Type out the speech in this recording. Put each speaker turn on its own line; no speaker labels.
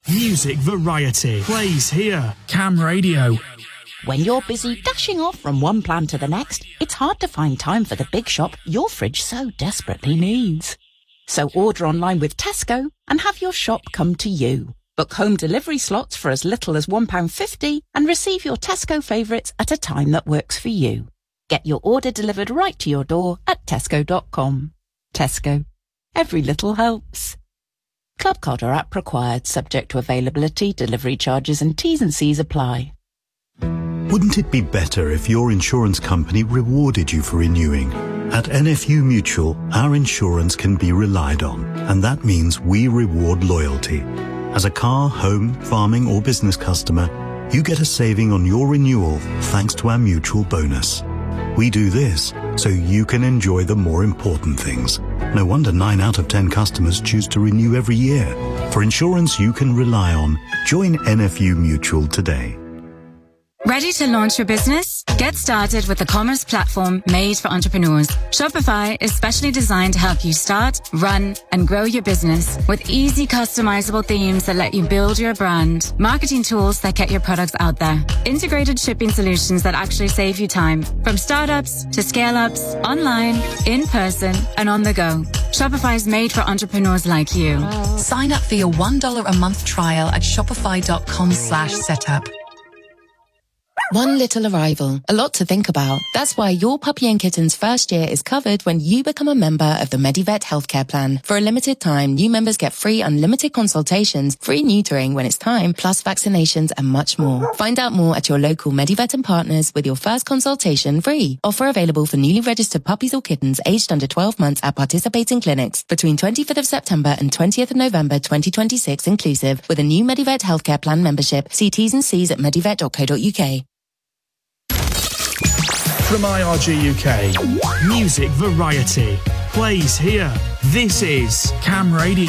Music variety plays here. Cam Radio.
When you're busy dashing off from one plan to the next, it's hard to find time for the big shop your fridge so desperately needs. So order online with Tesco and have your shop come to you. Book home delivery slots for as little as £1.50 and receive your Tesco favourites at a time that works for you. Get your order delivered right to your door at tesco.com. Tesco. Every little helps. Club card or app required, subject to availability, delivery charges and T's and C's apply.
Wouldn't it be better if your insurance company rewarded you for renewing? At NFU Mutual, our insurance can be relied on, and that means we reward loyalty. As a car, home, farming or business customer, you get a saving on your renewal thanks to our mutual bonus. We do this so you can enjoy the more important things. No wonder 9 out of 10 customers choose to renew every year. For insurance you can rely on, join NFU Mutual today.
Ready to launch your business? Get started with the commerce platform made for entrepreneurs. Shopify is specially designed to help you start, run, and grow your business with easy customizable themes that let you build your brand, marketing tools that get your products out there, integrated shipping solutions that actually save you time, from startups to scale-ups, online, in person, and on the go. Shopify is made for entrepreneurs like you.
Sign up for your $1 a month trial at shopify.com/setup.
One little arrival, a lot to think about. That's why your puppy and kitten's first year is covered when you become a member of the Medivet healthcare plan. For a limited time, new members get free unlimited consultations, free neutering when it's time, plus vaccinations and much more. Find out more at your local Medivet and partners with your first consultation free. Offer available for newly registered puppies or kittens aged under 12 months at participating clinics between 25th of September and 20th of November 2026 inclusive with a new Medivet healthcare plan membership. See T's and C's at medivet.co.uk.
From IRG UK, music variety plays here. This is Cam Radio.